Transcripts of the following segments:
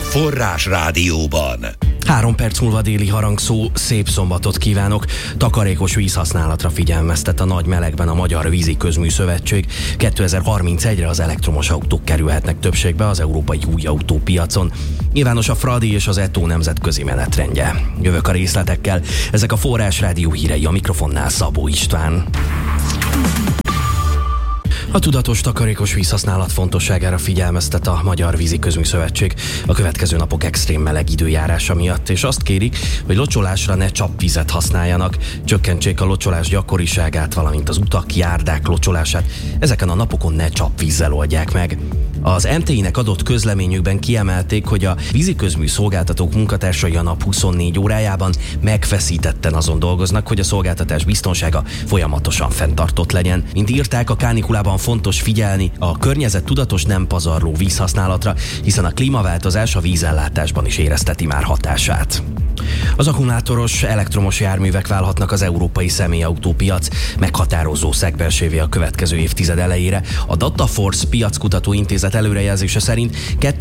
Forrás Rádióban. 3 perc múlva déli harangszó, szép szombatot kívánok. Takarékos vízhasználatra figyelmeztet a nagy melegben a Magyar Vízi Közmű Szövetség. 2031-re az elektromos autók kerülhetnek többségbe az európai új autópiacon. Nyilvános a Fradi és az Eto nemzetközi menetrendje. Jövök a részletekkel. Ezek a Forrás Rádió hírei, a mikrofonnál Szabó István. A tudatos takarékos vízhasználat fontosságára figyelmeztet a Magyar Vízi Közmű Szövetség a következő napok extrém meleg időjárása miatt, és azt kérik, hogy locsolásra ne csapvizet használjanak, csökkentsék a locsolás gyakoriságát, valamint az utak, járdák locsolását ezeken a napokon ne csapvízzel oldják meg. Az MTI-nek adott közleményükben kiemelték, hogy a víziközmű szolgáltatók munkatársai a nap 24 órájában megfeszítetten azon dolgoznak, hogy a szolgáltatás biztonsága folyamatosan fenntartott legyen. Mint írták, a kánikulában fontos figyelni a környezettudatos, nem pazarló vízhasználatra, hiszen a klímaváltozás a vízellátásban is érezteti már hatását. Az akkumulátoros elektromos járművek válhatnak az európai személyautópiac meghatározó szegmensévé a következő évtized elejére. A Dataforce piackutató intézet előrejelzése szerint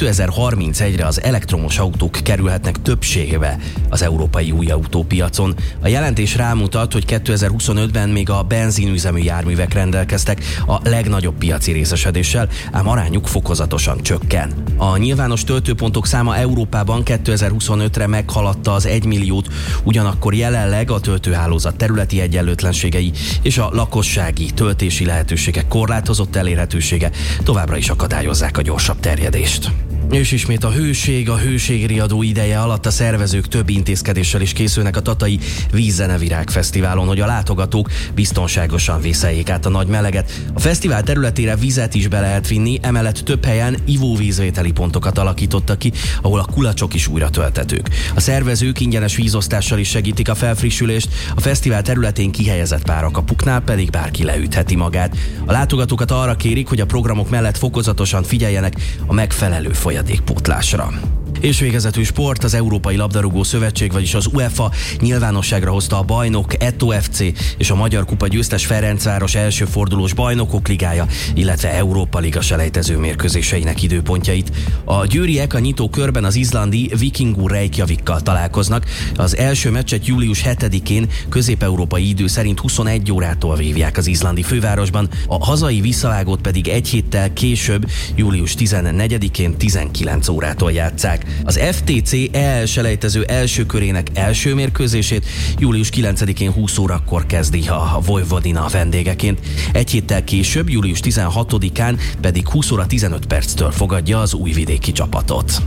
2031-re az elektromos autók kerülhetnek többségbe az európai új autópiacon. A jelentés rámutat, hogy 2025-ben még a benzinüzemű járművek rendelkeztek a legnagyobb piaci részesedéssel, ám arányuk fokozatosan csökken. A nyilvános töltőpontok száma Európában 2025-re meghaladta az 1 milliót, ugyanakkor jelenleg a töltőhálózat területi egyenlőtlenségei és a lakossági töltési lehetőségek korlátozott elérhetősége továbbra is akadályozzák a gyorsabb terjedést. És ismét a hőségriadó ideje alatt a szervezők több intézkedéssel is készülnek a Tatai Vízzenevirág Fesztiválon, hogy a látogatók biztonságosan vészeljék át a nagy meleget. A fesztivál területére vizet is be lehet vinni, emellett több helyen ivóvízvételi pontokat alakítottak ki, ahol a kulacsok is újra tölthetők. A szervezők ingyenes vízosztással is segítik a felfrissülést, a fesztivál területén kihelyezett párakapuknál pedig bárki leütheti magát. A látogatókat arra kérik, hogy a programok mellett fokozatosan figyeljenek a megfelelő folyadékpótlásra. És végezetül sport, az Európai Labdarúgó Szövetség, vagyis az UEFA nyilvánosságra hozta a bajnok Eto FC és a Magyar Kupa győztes Ferencváros első fordulós Bajnokok Ligája, illetve Európa Liga selejtező mérkőzéseinek időpontjait. A győriek a nyitó körben az izlandi Vikingur Reykjavikkal találkoznak. Az első meccset július 7-én közép-európai idő szerint 21 órától vívják az izlandi fővárosban, a hazai visszavágót pedig egy héttel később, július 14-én 19 órától játsszák. Az FTC selejtező első körének első mérkőzését július 9-én 20 órakor kezdi a Vojvodina vendégeként. Egy héttel később, július 16-án pedig 20 óra 15 perctől fogadja az újvidéki csapatot.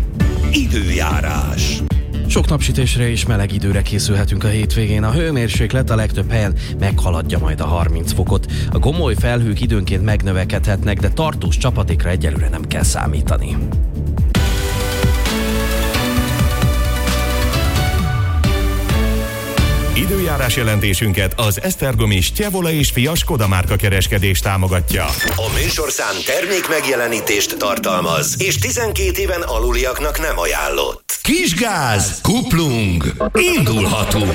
Időjárás. Sok napsütésre és meleg időre készülhetünk a hétvégén. A hőmérséklet a legtöbb helyen meghaladja majd a 30 fokot. A gomoly felhők időnként megnövekedhetnek, de tartós csapadékra egyelőre nem kell számítani. Időjárás jelentésünket az Esztergomi Stjevola és Fia Skoda márka kereskedés támogatja. A műsorszám termék megjelenítést tartalmaz, és 12 éven aluliaknak nem ajánlott. Kisgáz, kuplung, indulhatunk!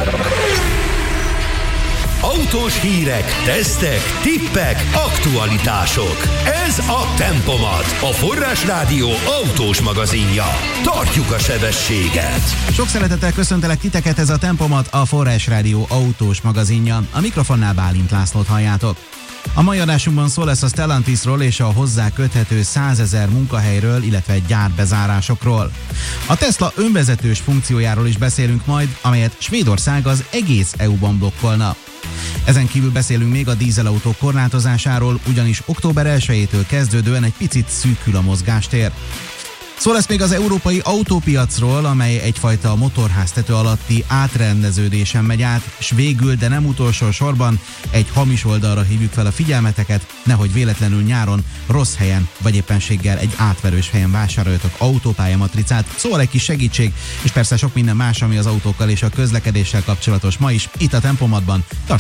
Autós hírek, tesztek, tippek, aktualitások. Ez a Tempomat, a Forrás Rádió autós magazinja. Tartjuk a sebességet! Sok szeretettel köszöntelek titeket, ez a Tempomat, a Forrás Rádió autós magazinja. A mikrofonnál Bálint Lászlót halljátok. A mai adásunkban szó lesz a Stellantisról és a hozzá köthető 100 000 munkahelyről, illetve gyárbezárásokról. A Tesla önvezetős funkciójáról is beszélünk majd, amelyet Svédország az egész EU-ban blokkolna. Ezen kívül beszélünk még a dízelautók korlátozásáról, ugyanis október 1-től kezdődően egy picit szűkül a mozgástér. Szó lesz még az európai autópiacról, amely egyfajta motorháztető alatti átrendeződésen megy át, s végül, de nem utolsó sorban egy hamis oldalra hívjuk fel a figyelmeteket, nehogy véletlenül nyáron rossz helyen, vagy éppenséggel egy átverős helyen vásároljatok autópályamatricát, szóval egy kis segítség, és persze sok minden más, ami az autókkal és a közlekedéssel kapcsolatos ma is, itt a Tempomatban.